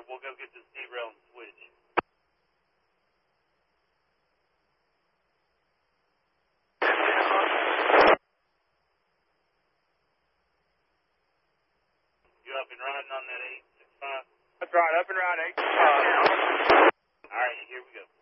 we'll go get this derail and switch. You up and riding on that 865? That's right, up and right, 865. All right, here we go.